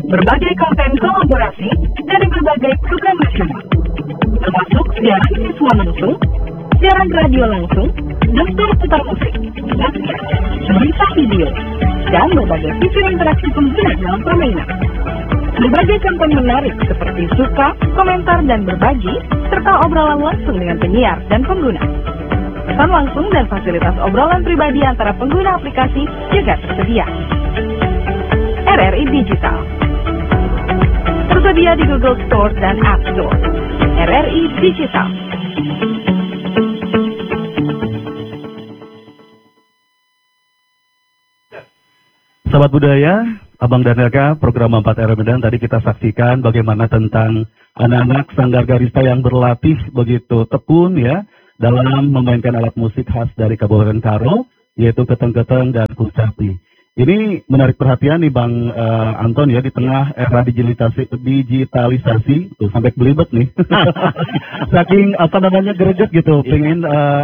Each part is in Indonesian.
berbagai konten kolaborasi dari berbagai program nasional, termasuk siaran siswa langsung, siaran radio langsung, daftar putar musik, latihan, berita video, dan berbagai fitur interaksi pengguna dalam permainan. Berbagai konten menarik seperti suka, komentar, dan berbagi, serta obrolan langsung dengan penyiar dan pengguna. Pesan langsung dan fasilitas obrolan pribadi antara pengguna aplikasi juga tersedia. RRI Digital tersedia di Google Store dan App Store. RRI Digital. Sahabat budaya, Abang dan Eka, program 4 RRI Medan tadi kita saksikan bagaimana tentang anak-anak Sanggar Garista yang berlatih begitu tekun ya dalam memainkan alat musik khas dari Kabupaten Karo, yaitu keteng-keteng dan kurcaci. Ini menarik perhatian nih Bang Anton ya, di tengah era digitalisasi tuh sampai belibet nih. Saking greget gitu, pengen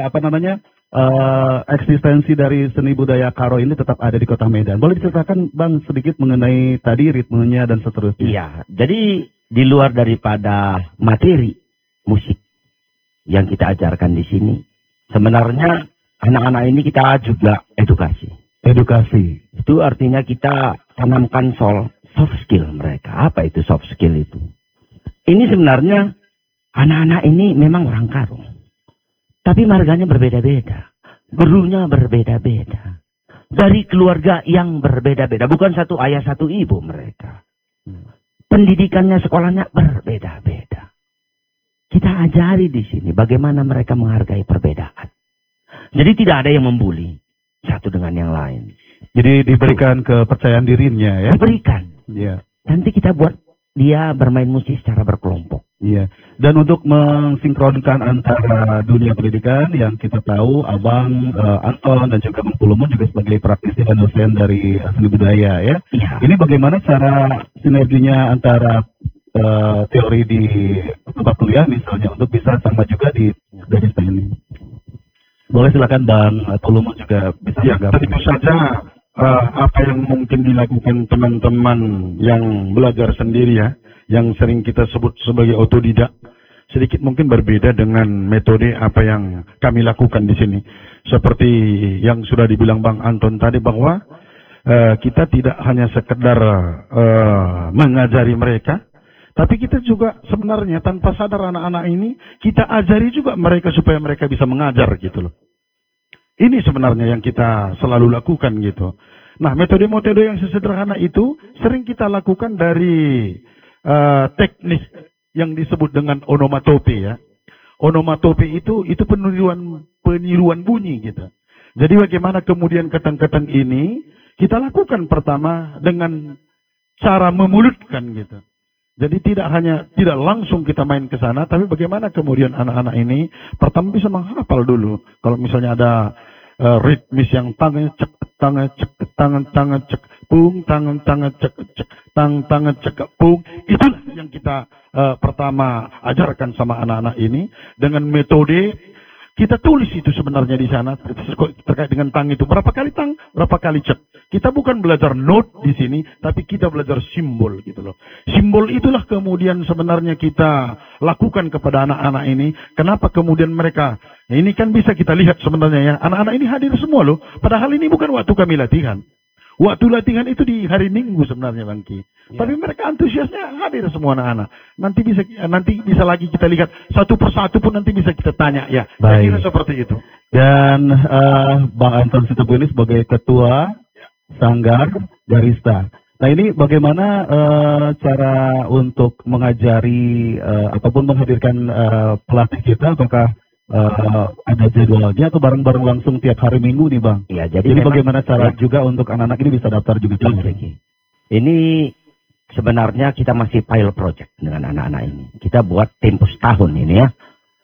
eksistensi dari seni budaya Karo ini tetap ada di Kota Medan. Boleh diceritakan Bang sedikit mengenai tadi ritmenya dan seterusnya? Iya, jadi di luar daripada materi musik yang kita ajarkan di sini, sebenarnya anak-anak ini kita juga edukasi. Edukasi. Itu artinya kita tanamkan soft skill mereka. Apa itu soft skill itu? Ini sebenarnya anak-anak ini memang orang Karo. Tapi marganya berbeda-beda. Gurunya berbeda-beda. Dari keluarga yang berbeda-beda. Bukan satu ayah satu ibu mereka. Pendidikannya, sekolahnya berbeda-beda. Kita ajari di sini bagaimana mereka menghargai perbedaan. Jadi tidak ada yang membuli satu dengan yang lain. Jadi diberikan kepercayaan dirinya ya? Diberikan. Iya. Nanti kita buat dia bermain musik secara berkelompok. Iya. Dan untuk mensinkronkan antara dunia pendidikan yang kita tahu Abang Anton dan juga Bang Pulumun juga sebagai praktisi dan dosen dari seni budaya ya. Iya. Ini bagaimana cara sinerginya antara teori di tempat kuliah misalnya untuk bisa sama juga di Garista ini? Boleh silakan Bang Pulumun juga bisa. Ya, tentu saja apa yang mungkin dilakukan teman-teman yang belajar sendiri ya, yang sering kita sebut sebagai otodidak, sedikit mungkin berbeda dengan metode apa yang kami lakukan di sini. Seperti yang sudah dibilang Bang Anton tadi bahwa kita tidak hanya sekedar mengajari mereka, tapi kita juga sebenarnya tanpa sadar anak-anak ini kita ajari juga mereka supaya mereka bisa mengajar gitu loh. Ini sebenarnya yang kita selalu lakukan gitu. Nah, metode-metode yang sesederhana itu sering kita lakukan dari teknis yang disebut dengan onomatope ya. Onomatope itu peniruan bunyi gitu. Jadi bagaimana kemudian keteng-keteng ini kita lakukan pertama dengan cara memulutkan gitu. Jadi tidak langsung kita main ke sana, tapi bagaimana kemudian anak-anak ini pertama bisa menghafal dulu. Kalau misalnya ada ritmis yang tangan cek pung, tangan cek pung, itu yang kita pertama ajarkan sama anak-anak ini dengan metode. Kita tulis itu sebenarnya di sana terkait dengan tang itu. Berapa kali tang, berapa kali cek. Kita bukan belajar note di sini, tapi kita belajar simbol gitu loh. Simbol itulah kemudian sebenarnya kita lakukan kepada anak-anak ini. Kenapa kemudian mereka, ini kan bisa kita lihat sebenarnya ya. Anak-anak ini hadir semua loh. Padahal ini bukan waktu kami latihan. Waktu latihan itu di hari Minggu sebenarnya Bang Ki. Ya. Tapi mereka antusiasnya hadir semua anak-anak. Nanti bisa lagi kita lihat satu persatu pun nanti bisa kita tanya ya. Baik. Kira seperti itu. Dan Bang Anton Sitepu ini sebagai ketua Sanggar Garista. Nah ini bagaimana cara untuk mengajari ataupun menghadirkan pelatih kita? Apakah ada jadwalnya atau bareng-bareng langsung tiap hari Minggu nih Bang? Iya, jadi bagaimana cara juga untuk anak-anak ini bisa daftar juga? Ini sebenarnya kita masih pilot project dengan anak-anak ini. Kita buat tempo setahun ini ya.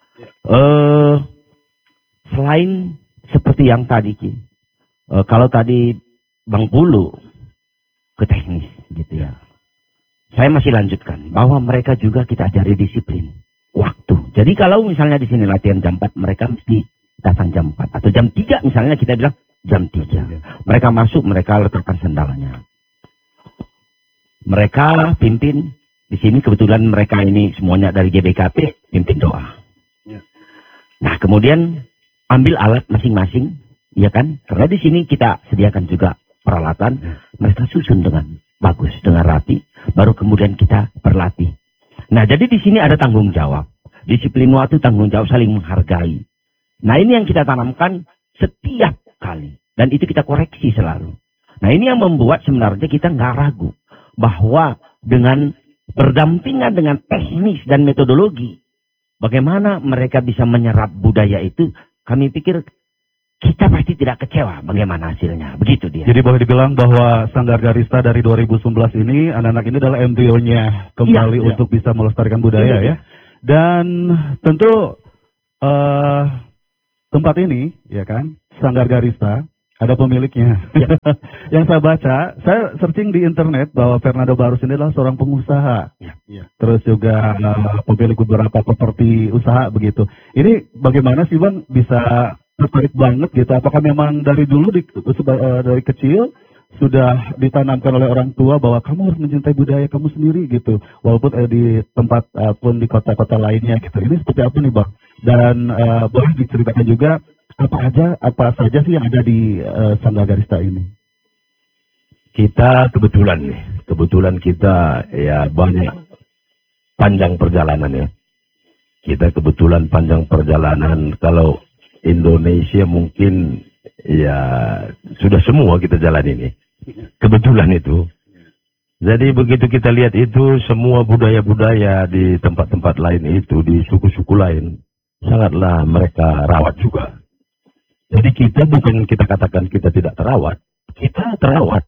Selain seperti yang tadi kalau tadi Bang Pulu ke teknis gitu ya. Saya masih lanjutkan bahwa mereka juga kita ajari disiplin waktu. Jadi kalau misalnya di sini latihan jam 4, mereka mesti datang jam 4 atau jam 3 misalnya kita bilang jam 3. Mereka masuk, mereka letakkan sendalnya. Mereka pimpin di sini, kebetulan mereka ini semuanya dari GBKP, pimpin doa. Ya. Nah, kemudian ambil alat masing-masing, ya kan? Karena di sini kita sediakan juga peralatan, mereka susun dengan bagus, dengan rapi, baru kemudian kita berlatih. Nah, jadi di sini ada tanggung jawab. Disiplin waktu, tanggung jawab, saling menghargai. Nah, ini yang kita tanamkan setiap kali. Dan itu kita koreksi selalu. Nah, ini yang membuat sebenarnya kita nggak ragu bahwa dengan berdampingan dengan teknis dan metodologi, bagaimana mereka bisa menyerap budaya itu, kami pikir kita pasti tidak kecewa bagaimana hasilnya. Begitu dia. Jadi boleh dibilang bahwa Sanggar Garista dari 2019 ini, anak-anak ini adalah embrionya kembali untuk bisa melestarikan budaya ya. Dan tentu tempat ini, ya kan, Sanggar Garista, ada pemiliknya. Ya. Yang saya baca, saya searching di internet bahwa Fernando Barus ini adalah seorang pengusaha. Ya. Terus juga pemilik beberapa properti usaha begitu. Ini bagaimana sih Bang bisa tertarik banget gitu? Apakah memang dari dulu dari kecil sudah ditanamkan oleh orang tua bahwa kamu harus mencintai budaya kamu sendiri gitu, walaupun di tempat pun di kota-kota lainnya gitu. Ini seperti apa nih Bang? Dan boleh diceritakan juga apa saja sih yang ada di Sanggar Garista ini? Kita kebetulan kita ya banyak panjang perjalanan ya. Kita kebetulan panjang perjalanan. Kalau Indonesia mungkin ya sudah semua kita jalan ini. Kebetulan itu. Jadi begitu kita lihat itu semua budaya-budaya di tempat-tempat lain itu, di suku-suku lain, sangatlah mereka rawat juga. Jadi kita bukan kita katakan kita tidak terawat, kita terawat.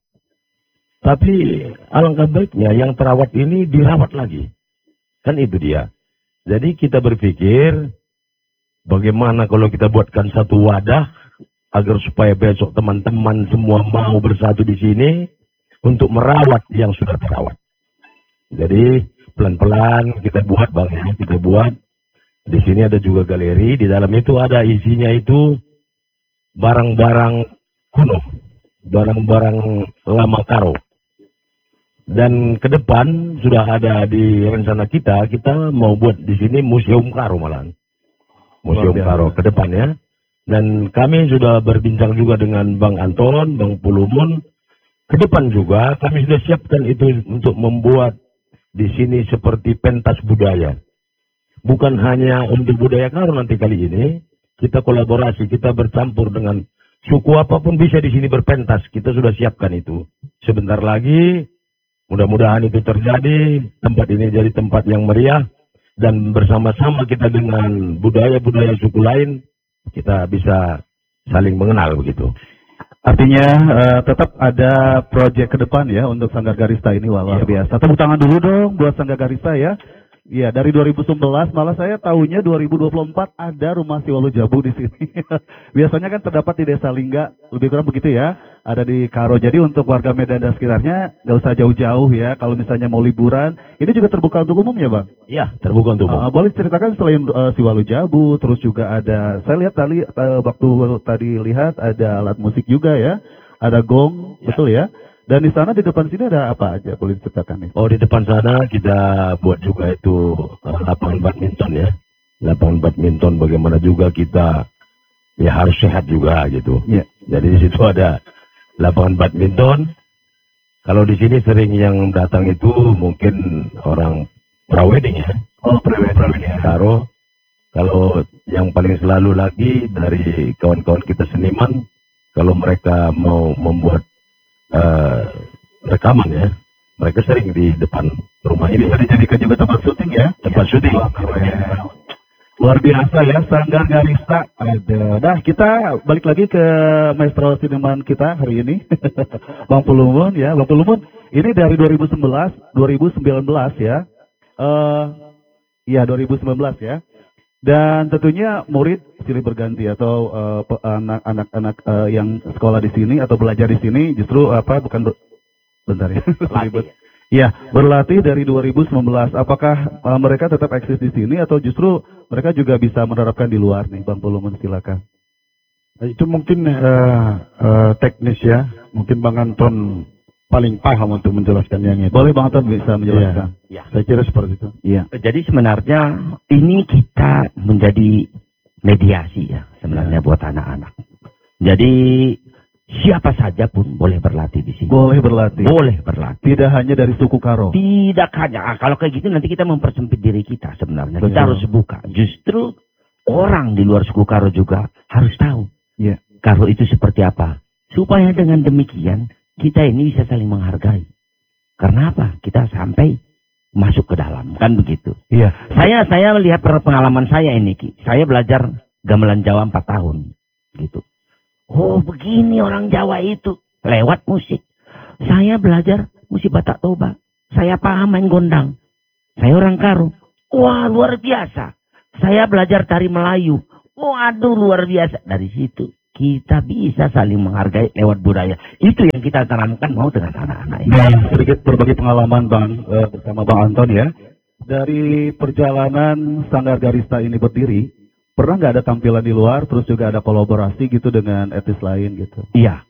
Tapi alangkah baiknya yang terawat ini dirawat lagi. Kan itu dia. Jadi kita berpikir bagaimana kalau kita buatkan satu wadah agar supaya besok teman-teman semua mau bersatu di sini untuk merawat yang sudah terawat. Jadi pelan-pelan kita buat Bang, kita buat. Di sini ada juga galeri, di dalam itu ada isinya itu barang-barang kuno, barang-barang lama karo. Dan ke depan sudah ada di rencana kita mau buat di sini museum karo malahan. Museum karo ke depannya. Dan kami sudah berbincang juga dengan Bang Anton, Bang Pulumun. Ke depan juga kami sudah siapkan itu untuk membuat di sini seperti pentas budaya. Bukan hanya untuk budaya karo nanti kali ini. Kita kolaborasi, kita bercampur dengan suku apapun bisa di sini berpentas. Kita sudah siapkan itu. Sebentar lagi, mudah-mudahan itu terjadi. Tempat ini jadi tempat yang meriah. Dan bersama-sama kita dengan budaya-budaya suku lain, kita bisa saling mengenal begitu. Artinya tetap ada proyek ke depan ya untuk Sanggar Garista ini, luar biasa. Tepuk tangan dulu dong buat Sanggar Garista ya. Iya, dari 2019 malah saya tahunya 2024 ada rumah Siwalu Jabu di sini. Biasanya kan terdapat di Desa Lingga, lebih kurang begitu ya. Ada di Karo. Jadi untuk warga Medan dan sekitarnya nggak usah jauh-jauh ya. Kalau misalnya mau liburan, ini juga terbuka untuk umum ya Bang? Iya, terbuka untuk umum. Boleh ceritakan selain Siwalu Jabu, terus juga ada, saya lihat tadi waktu tadi lihat ada alat musik juga ya. Ada gong, ya. Betul ya? Dan di sana di depan sini ada apa aja, boleh diceritakan nih? Oh, di depan sana kita buat juga itu lapangan badminton ya. Lapangan badminton bagaimana juga kita ya harus sehat juga gitu. Yeah. Jadi di situ ada lapangan badminton. Kalau di sini sering yang datang itu mungkin orang prawedding ya. Oh, prawedding ya. Karo. Kalau yang paling selalu lagi dari kawan-kawan kita seniman, kalau mereka mau membuat rekaman ya, mereka sering di depan rumah ini. Bisa dijadikan juga tempat syuting ya? Tempat syuting. Luar biasa ya, Sanggar Garista. Nah, kita balik lagi ke maestro seniman kita hari ini, Bang Pulumun ya. Bang Pulumun, ini dari 2019 ya. Iya, 2019 ya. Dan tentunya murid silih berganti atau anak-anak yang sekolah di sini atau belajar di sini justru bentar ya. Iya, berlatih dari 2019. Apakah mereka tetap eksis di sini atau justru mereka juga bisa menerapkan di luar nih, Bang Pulumun, silakan. Itu mungkin teknis ya. Mungkin Bang Anton paling paham untuk menjelaskan yang itu. Boleh Bang Anton bisa menjelaskan? Ya. Saya kira seperti itu. Iya. Jadi sebenarnya ini kita menjadi mediasi ya sebenarnya buat anak-anak. Jadi siapa saja pun boleh berlatih di sini. Boleh berlatih. Boleh berlatih. Tidak hanya dari suku Karo. Tidak hanya. Kalau kayak gitu nanti kita mempersempit diri kita sebenarnya. Kita Betul. harus buka. Justru orang di luar suku Karo juga harus tahu. Iya. Karo itu seperti apa. Supaya dengan demikian kita ini bisa saling menghargai. Karena apa? Kita sampai masuk ke dalam. Kan begitu. Iya. Saya melihat pengalaman saya ini, Ki. Saya belajar gamelan Jawa 4 tahun. Gitu. Oh, begini orang Jawa itu. Lewat musik. Saya belajar musik Batak Toba. Saya paham main gondang. Saya orang Karo. Wah, luar biasa. Saya belajar tari Melayu. Waduh, luar biasa. Dari situ kita bisa saling menghargai lewat budaya. Itu yang kita tanamkan mau dengan anak-anak ini. Dan sedikit berbagi pengalaman Bang bersama Bang Anton ya. Dari perjalanan Sanggar Garista ini berdiri, pernah nggak ada tampilan di luar, terus juga ada kolaborasi gitu dengan etnis lain gitu? Iya.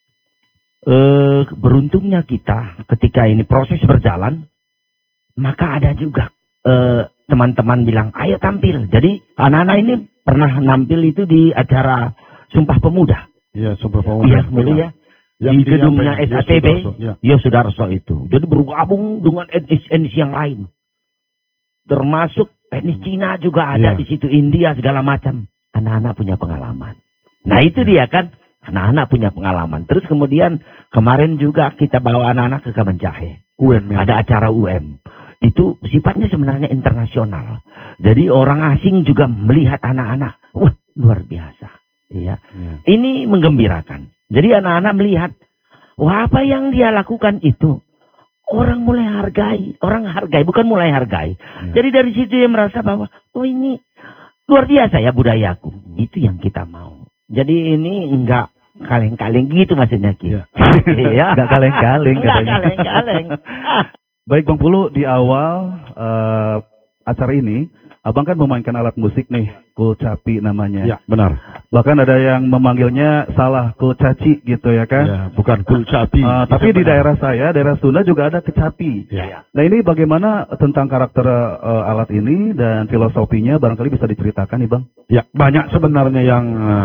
Beruntungnya kita ketika ini proses berjalan, maka ada juga teman-teman bilang, ayo tampil. Jadi anak-anak ini pernah nampil itu di acara Sumpah Pemuda. Iya, Sumpah Pemuda. Iya, dulu ya. Di gedungnya SATB, Ya. Sudarso itu. Jadi bergabung dengan etnis yang lain. Termasuk etnis Cina juga ada Iya. di situ, India segala macam. Anak-anak punya pengalaman. Nah itu dia kan, anak-anak punya pengalaman. Terus kemudian kemarin juga kita bawa anak-anak ke Kemenjahe. UM ya. Ada acara UM. Itu sifatnya sebenarnya internasional. Jadi orang asing juga melihat anak-anak. Wah, luar biasa. Iya. Ya. Ini menggembirakan. Jadi anak-anak melihat, wah apa yang dia lakukan itu. Orang mulai hargai. Orang hargai, bukan mulai hargai. Ya. Jadi dari situ dia merasa bahwa, oh ini luar biasa ya budayaku. Itu yang kita mau. Jadi ini enggak kaleng-kaleng gitu maksudnya Ki. Ya. Iya. Nggak kaleng-kaleng Enggak katanya. kaleng-kaleng. Baik Bang Pulu, di awal acara ini, Abang kan memainkan alat musik nih, kulcapi namanya. Ya, benar. Bahkan ada yang memanggilnya salah, kulcaci gitu ya kan. Ya, bukan kulcapi. Tapi di Benar. daerah saya, daerah Sunda juga ada kecapi. Ya. Nah ini bagaimana tentang karakter alat ini dan filosofinya barangkali bisa diceritakan nih Bang? Ya, banyak sebenarnya yang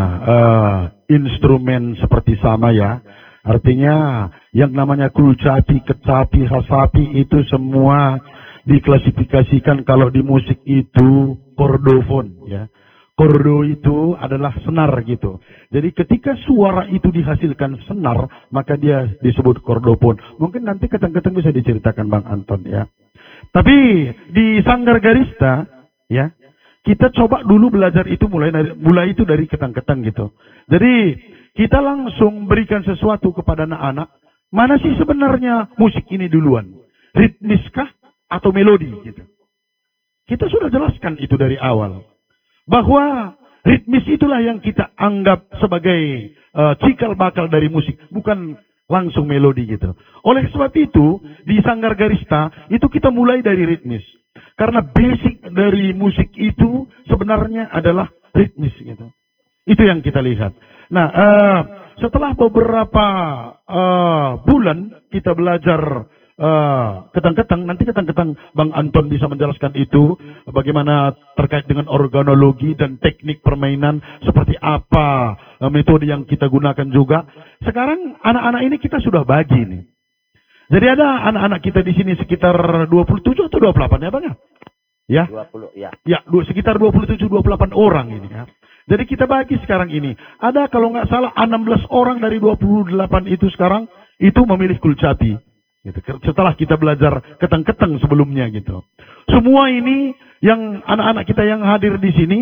instrumen seperti sama ya. Artinya yang namanya kulcapi, kecapi, hasapi itu semua diklasifikasikan kalau di musik itu kordofon ya. Kordo itu adalah senar gitu. Jadi ketika suara itu dihasilkan senar, maka dia disebut kordofon. Mungkin nanti keteng-keteng bisa diceritakan Bang Anton ya. Tapi di Sanggar Garista ya, kita coba dulu belajar itu mulai itu dari keteng-keteng gitu. Jadi kita langsung berikan sesuatu kepada anak-anak. Mana sih sebenarnya musik ini duluan? Ritmiskah atau melodi gitu. Kita sudah jelaskan itu dari awal. Bahwa ritmis itulah yang kita anggap sebagai cikal bakal dari musik. Bukan langsung melodi gitu. Oleh sebab itu, di Sanggar Garista, itu kita mulai dari ritmis. Karena basic dari musik itu sebenarnya adalah ritmis gitu. Itu yang kita lihat. Nah, setelah beberapa bulan kita belajar ketang-ketang, nanti ketang-ketang Bang Anton bisa menjelaskan itu bagaimana terkait dengan organologi dan teknik permainan seperti apa metode yang kita gunakan juga. Sekarang anak-anak ini kita sudah bagi nih. Jadi ada anak-anak kita di sini sekitar 27 atau 28 ya Bang ya? Ya. 20 ya. Ya, sekitar 27-28 orang ini ya. Jadi kita bagi sekarang ini. Ada kalau nggak salah 16 orang dari 28 itu sekarang itu memilih kulcapi. Gitu. Setelah kita belajar keteng-keteng sebelumnya gitu. Semua ini yang anak-anak kita yang hadir di sini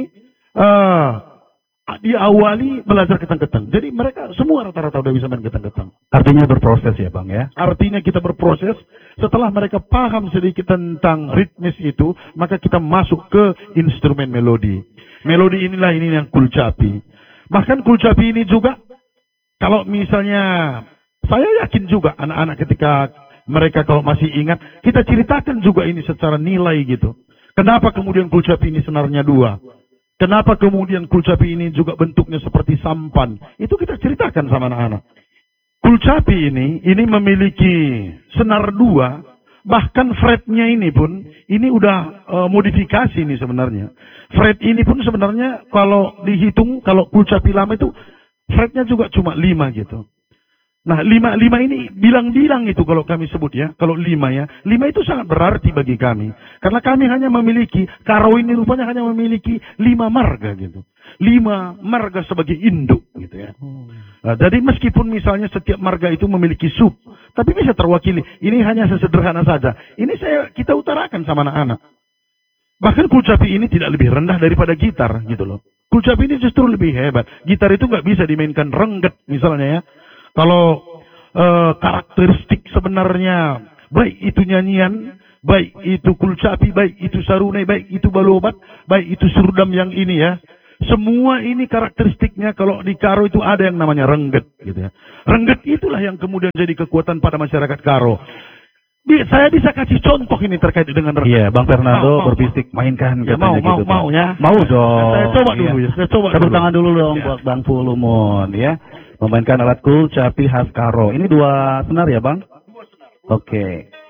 diawali belajar keteng-keteng. Jadi mereka semua rata-rata udah bisa main keteng-keteng. Artinya berproses ya Bang ya? Artinya kita berproses, setelah mereka paham sedikit tentang ritmis itu, maka kita masuk ke instrumen melodi. Melodi inilah ini yang kulcapi. Bahkan kulcapi ini juga, kalau misalnya, saya yakin juga anak-anak ketika mereka kalau masih ingat, kita ceritakan juga ini secara nilai gitu. Kenapa kemudian kulcapi ini senarnya 2? Kenapa kemudian kulcapi ini juga bentuknya seperti sampan? Itu kita ceritakan sama anak-anak. Kulcapi ini memiliki senar 2, bahkan fretnya ini pun, ini udah modifikasi ini sebenarnya. Fret ini pun sebenarnya kalau dihitung, kalau kulcapi lama itu, fretnya juga cuma 5 gitu. Nah, 5 ini bilang-bilang itu kalau kami sebut ya, kalau 5 ya. 5 itu sangat berarti bagi kami. Karena kami hanya memiliki, karo ini rupanya hanya memiliki 5 marga gitu. 5 marga sebagai induk gitu ya. Nah, jadi meskipun misalnya setiap marga itu memiliki sub, tapi bisa terwakili. Ini hanya sesederhana saja. Ini kita utarakan sama anak-anak. Bahkan kulcapi ini tidak lebih rendah daripada gitar gitu loh. Kulcapi ini justru lebih hebat. Gitar itu nggak bisa dimainkan rengget misalnya ya. Kalau karakteristik sebenarnya, baik itu nyanyian, baik itu kulcapi, baik itu sarunai, baik itu balobat, baik itu surdam yang ini ya. Semua ini karakteristiknya kalau di Karo itu ada yang namanya rengget gitu ya. Rengget itulah yang kemudian jadi kekuatan pada masyarakat Karo. Saya bisa kasih contoh ini terkait dengan rengget. Iya, Bang Fernando berbisik mainkan ya, katanya gitu. Mau ya. Mau dong. Saya coba dulu ya. Saya coba Tepuk dulu. tangan dulu dong buat Bang Fulumon ya. Memainkan alat kulcapi khas Karo. Ini 2 senar ya, Bang? 2 senar. Oke.